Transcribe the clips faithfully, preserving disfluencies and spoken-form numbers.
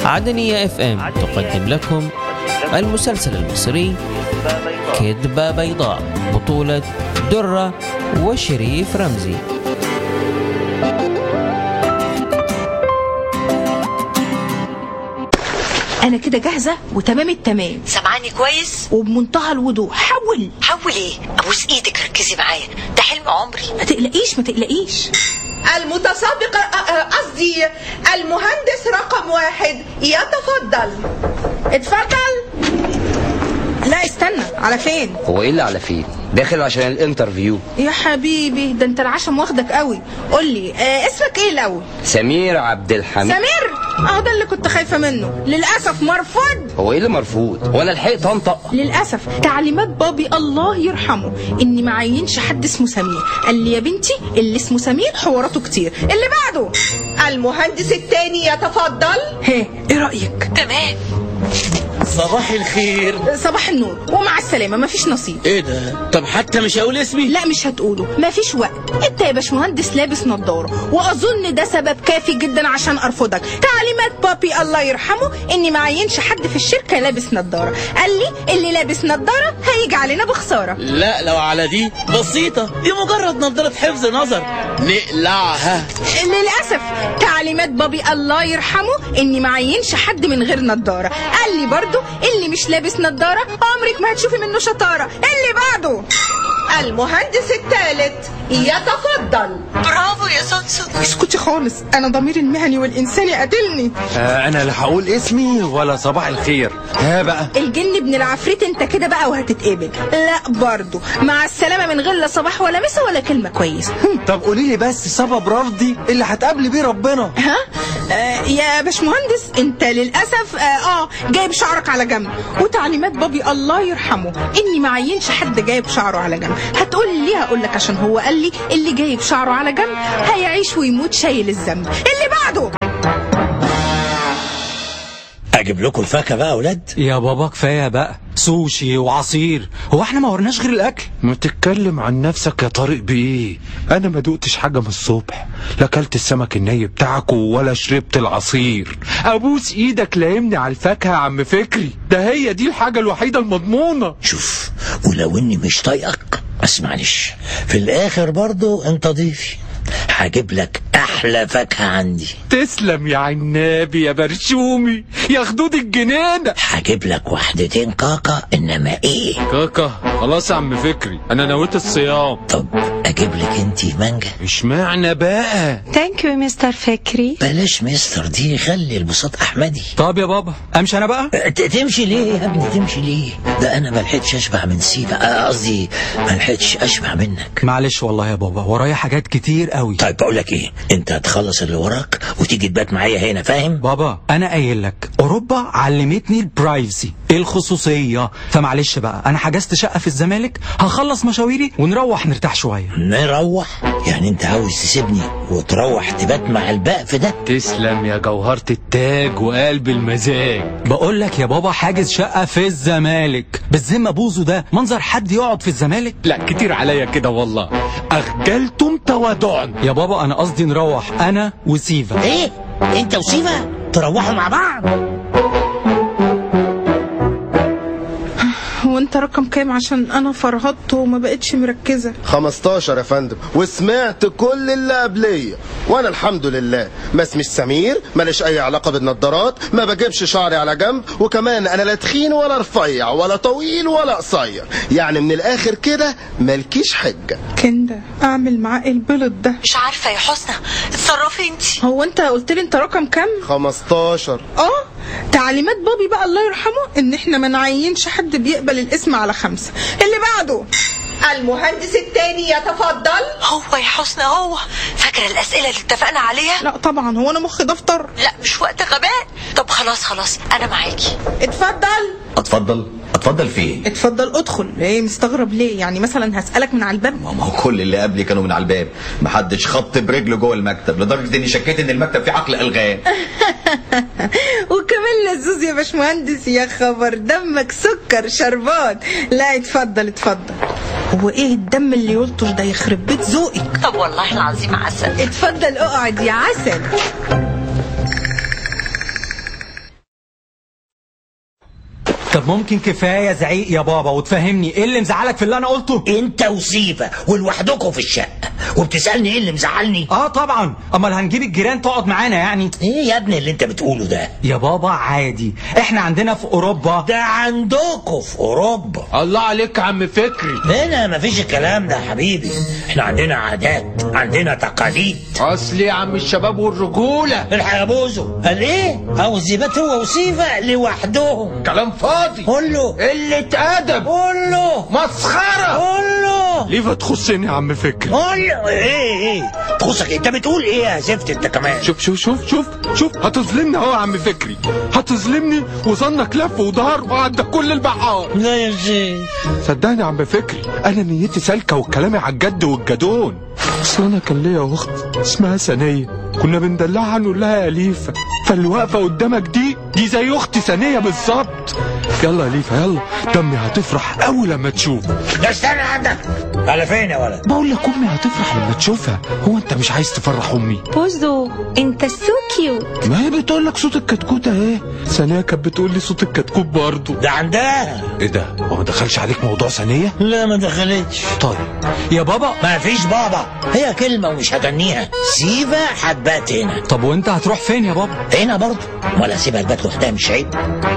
عدنية اف ام تقدم لكم المسلسل المصري كذبة بيضاء، بطولة درة وشريف رمزي. انا كده جاهزه وتمام التمام. سامعاني كويس وبمنتهى الوضوح. حول حول ايه؟ ابوس ايدك ركزي معايا، ده حلم عمري. ما تقلقيش ما تقلقيش. المتسابق قصدي المهندس رقم واحد يتفضل. اتفضل. لا استنى، على فين؟ هو ايه اللي على فين؟ داخل عشان الانترفيو. يا حبيبي ده انت العشم واخدك قوي. قول لي آه اسمك ايه الاول؟ سمير عبد الحميد. سمير؟ اه ده اللي كنت خايفه منه. للاسف مرفوض. هو ايه اللي مرفوض؟ وانا لحقت انطق؟ للاسف تعليمات بابي الله يرحمه اني ما عينش حد اسمه سمير. قال لي يا بنتي اللي اسمه سمير حواراته كتير. اللي بعده المهندس الثاني يتفضل. هي ايه رايك؟ تمام. صباح الخير. صباح النور ومع السلامه، مفيش نصيب. ايه ده؟ طب حتى مش هقول اسمي؟ لا مش هتقوله، مفيش وقت. انت يا باشمهندس لابس نظاره واظن ده سبب كافي جدا عشان ارفضك. تعليمات بابي الله يرحمه اني ما عينش حد في الشركه لابس نظاره. قال لي اللي لابس نظاره هيجي علينا بخساره. لا لو على دي بسيطه، دي مجرد نظاره حفظ نظر نقلعها. للاسف تعليمات بابي الله يرحمه اني ما عينش حد من غير نظاره. قال لي برضو اللي مش لابس نظاره عمرك ما هتشوفي منه شطاره. اللي بعده المهندس الثالث يتفضل. برافو يا سونسون. اسكتي خالص، انا ضميري المهني والانساني قاتلني. آه انا لا هقول اسمي ولا صباح الخير. ها بقى الجن ابن العفريت انت كده بقى وهتتقبل. لا برضو مع السلامه من غير لا صباح ولا مسا ولا كلمه كويسه. طب قولي لي بس سبب رفضي اللي هتقابلي بيه ربنا. ها آه يا باشمهندس انت للاسف اه, آه جايب شعرك على جنب، وتعليمات بابي الله يرحمه اني ما عينش حد جايب شعره على جنب. هتقول لي ليه؟ هقول لك عشان هو قال لي اللي جايب شعره على جنب هيعيش ويموت شايل الذنب. اللي بعده اجيب لكم الفاكهه بقى يا اولاد. يا بابا كفايه بقى سوشي وعصير، هو احنا ما ورناش غير الاكل؟ ما تتكلم عن نفسك يا طارق بايه؟ انا ما دقتش حاجه من الصبح، لا اكلت السمك الني بتاعك ولا شربت العصير. ابوس ايدك لايمني على الفاكهه يا عم فكري، ده هي دي الحاجه الوحيده المضمونه. شوف، ولو اني مش طايقك بس معلش، في الاخر برضو انت ضيفي، هجيب لك احلى فاكهه عندي. تسلم يا عنابي يا برشومي يا خدود الجنينه. هجيب لك وحدتين كاكا، انما ايه كاكا خلاص يا عم فكري، انا نويت الصيام. طب اجيب لك انتي مانجا. اشمعنى بقى؟ ثانك يو مستر فكري. بلاش مستر دي، خلي البساط احمدي. طب يا بابا امشي انا بقى. تمشي ليه يا ابني؟ تمشي ليه؟ ده انا ما لحقتش اشبع من سيبا، قصدي ما لحقتش اشبع منك. معلش والله يا بابا ورايا حاجات كتير قوي. طيب بقول لك ايه، انت هتخلص اللي وراك وتيجي تبات معايا هنا، فاهم؟ بابا انا قايل لك اوروبا علمتني البرايفسي، الخصوصيه، فمعلش بقى انا حجزت شقه في الزمالك، هخلص مشاويري ونروح نرتاح شويه. نروح؟ يعني انت عاوز تسيبني وتروح تبات مع البقف ده؟ تسلم يا جوهرة التاج وقلب المزاج. بقول لك يا بابا حاجز شقه في الزمالك، بالذمه بوزو ده منظر حد يقعد في الزمالك؟ لا كتير عليا كده والله، اخجلتم تودعا. يا بابا انا قصدي نروح انا وسيفا. ايه؟ انت وسيفا تروحوا مع بعض؟ هو انت رقم كام؟ عشان انا فرهطت وما بقتش مركزه. خمستاشر يا فندم، وسمعت كل اللي قبليه، وانا الحمد لله ما اسميش سمير، ماليش اي علاقه بالنضارات، ما بجيبش شعري على جنب، وكمان انا لا تخين ولا رفيع ولا طويل ولا قصير، يعني من الاخر كده مالكيش حجه. كندا اعمل معاه البلط ده؟ مش عارفه يا حسنى، اتصرفي انت. هو انت قلت لي انت رقم كام؟ خمستاشر. اه تعليمات بابي بقى الله يرحمه ان احنا ما نعينش حد بيقبل الاسم على خمسة. اللي بعده المهندس الثاني يتفضل. هو يا حسنى هو فاكره الاسئله اللي اتفقنا عليها؟ لا طبعا، هو انا مخي دفتر؟ لا مش وقت غباء. طب خلاص خلاص انا معاكي. اتفضل. اتفضل اتفضل في ايه؟ اتفضل ادخل. ايه مستغرب ليه؟ يعني مثلا هسألك من على الباب؟ ما هو كل اللي قبلي كانوا من على الباب، محدش خط برجله جوه المكتب، لدرجه اني شكيت ان المكتب فيه عقل الغام. وكمان لزوز يا باشمهندس، يا خبر دمك سكر شربات. لا اتفضل اتفضل. هو ايه الدم اللي يلطش ده؟ يخرب بيت ذوقك. طب والله العظيم عسل. اتفضل اقعد يا عسل. ممكن كفايه زعيق يا بابا وتفهمني ايه اللي مزعلك في اللي انا قلته؟ انت وسيفا ولوحدكم في الشقه وبتسالني ايه اللي مزعلني؟ اه طبعا، امال هنجيب الجيران تقعد معانا يعني؟ ايه يا ابني اللي انت بتقوله ده؟ يا بابا عادي، احنا عندنا في اوروبا. ده عندكم في اوروبا. الله عليك يا عم فكري. هنا مفيش الكلام ده يا حبيبي، احنا عندنا عادات، عندنا تقاليد. اصلي يا عم الشباب والرجوله. الحق يا بوزو، قال ايه؟ عاوز يبات هو وسيفا لوحدهم. كلام فاضي. قول له قله ادب. قول له مسخره. قول له ليه تخصني يا عم فكري؟ قول له ايه ايه تخصك؟ انت بتقول ايه يا زفت انت كمان؟ شوف شوف شوف شوف شوف هتظلمني اهو يا عم فكري، هتظلمني وظنك لف ودار وعدى كل البحار. لا يا شيخ صدقني يا عم فكري، انا نيتي سالكه وكلامي على الجد والجدون. اصل انا كان ليا اخت اسمها ثانيه، كنا بندلعها نقول لها اليفه، فاللي واقفه قدامك دي دي زي اختي ثانيه بالظبط. يلا يا اليفه يلا، دمي هتفرح اول لما تشوف. ده استنى عندك على فين يا ولد؟ بقول لك امي هتفرح لما تشوفها، هو انت مش عايز تفرح امي؟ بوزو انت سو كيوت. ما هي بتقول لك صوت الكتكوت اهي، ثانيه كانت بتقول لي صوت الكتكوت برضه. ده عندها. ايه ده؟ هو ما دخلش عليك موضوع ثانيه؟ لا ما دخلتش. طيب يا بابا ما فيش بابا، هي كلمه ومش هغنيها. سيفا هتبات هنا. طب وانت هتروح فين يا بابا؟ هنا برضه، ولا سيبها البات لوحدها مش عيب؟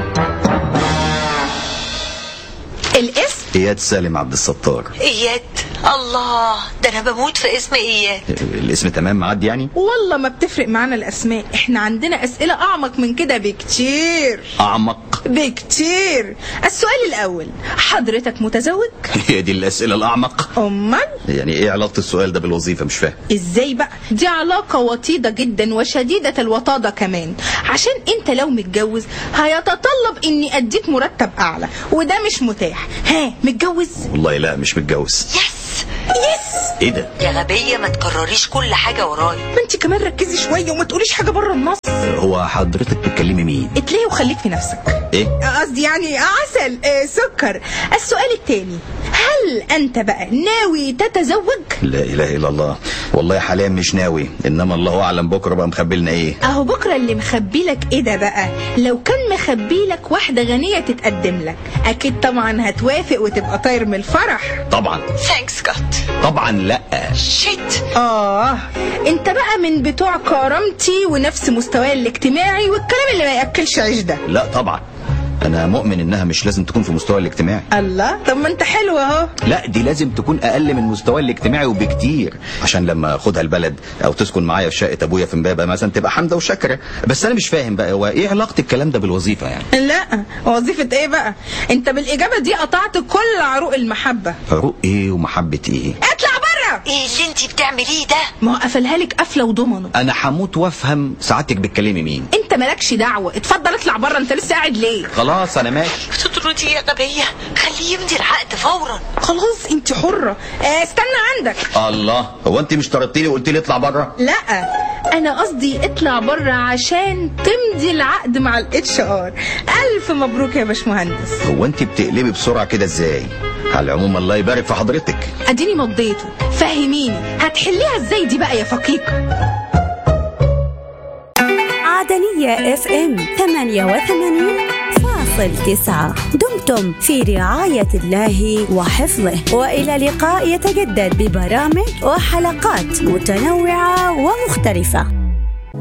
الاسم اياد سالم عبد الستار. اياد، الله ده انا بموت في اسم اياد. الاسم تمام معدي يعني؟ والله ما بتفرق معانا الاسماء، احنا عندنا اسئله اعمق من كده بكتير. اعمق بكتير. السؤال الاول، حضرتك متزوج؟ هي دي الاسئله الاعمق؟ امال يعني ايه علاقه السؤال ده بالوظيفه؟ مش فاهم ازاي بقى. دي علاقه وطيده جدا وشديده الوطاده كمان، عشان انت لو متجوز هيتطلب اني اديك مرتب اعلى وده مش متاح. ها متجوز؟ والله لا مش متجوز. يس يس. ايه ده؟ يا غبية ما تكرريش كل حاجة ورايا. ما انت كمان ركزي شوية وما تقوليش حاجة بره النص. هو حضرتك بتكلمي مين؟ اتلهي وخليك في نفسك. ايه؟ قصدي يعني عسل اه سكر. السؤال التاني، هل انت بقى ناوي تتزوج؟ لا اله الا الله، والله حاليا مش ناوي، انما الله اعلم بكره بقى مخبي لنا ايه. اهو بكره اللي مخبي لك ايه ده بقى؟ لو كان مخبي لك واحده غنيه تتقدم لك، اكيد طبعا هتوافق وتبقى طاير من الفرح. طبعا. ثانكس جاد. طبعا لا. شيت. اه انت بقى من بتوع كرامتي ونفس مستواي الاجتماعي والكلام اللي ما ياكلش عيش ده. لا طبعا، انا مؤمن انها مش لازم تكون في مستوى الاجتماعي. الله، طب ما انت حلو اهو. لا دي لازم تكون اقل من مستوى الاجتماعي وبكتير، عشان لما اخدها البلد او تسكن معايا في شقه ابويا في امبابه مثلا تبقى حامده وشاكره. بس انا مش فاهم بقى هو ايه علاقه الكلام ده بالوظيفه يعني؟ لا وظيفه ايه بقى؟ انت بالاجابه دي قطعت كل عروق المحبه. عروق ايه ومحبه ايه؟ اطلع بره. ايه اللي انت بتعمليه ده؟ ما هو قفلها لك قفله وضمنه. انا هموت وافهم سعادتك بتكلمي مين. انت مالكش دعوه، اتفضل اطلع بره. انت لسه قاعد ليه؟ خلاص انا ماشي. بتطردي يا غبيه، خليه يمضي العقد فورا. خلاص انت حره. اه استنى عندك. الله، هو انت مش طردتيني وقلت لي اطلع بره؟ لا انا قصدي اطلع بره عشان تمضي العقد مع الاتش ار. الف مبروك يا باشمهندس. هو انت بتقلبي بسرعه كده ازاي؟ على العموم الله يبارك في حضرتك. اديني مضيته، فهميني هتحليها ازاي دي بقى يا فقيق؟ عدنية اف ام ثمانية وثمانين فاصل تسعة. دمتم في رعاية الله وحفظه، وإلى لقاء يتجدد ببرامج وحلقات متنوعة ومختلفة.